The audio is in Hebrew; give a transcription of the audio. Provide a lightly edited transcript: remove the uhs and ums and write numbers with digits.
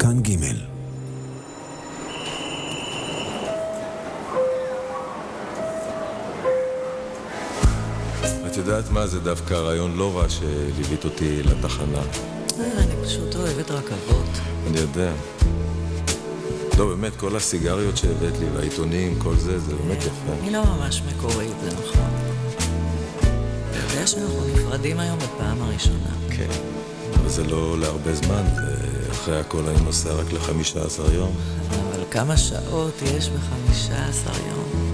כאן ג'. את יודעת מה? זה דווקא רעיון לא רע שליווית אותי לתחנה. אני פשוט אוהבת רכבות. אני יודע. לא, באמת, כל הסיגריות שהבאת לי והעיתונים, כל זה, זה באמת יפה. אני לא ממש מקורית, זה נכון. אתה יודע שאנחנו נפרדים היום בפעם הראשונה. כן, אבל זה לא להרבה זמן, אחרי הכל אני נוסע רק ל-15 יום. אבל כמה שעות יש ב-15 יום?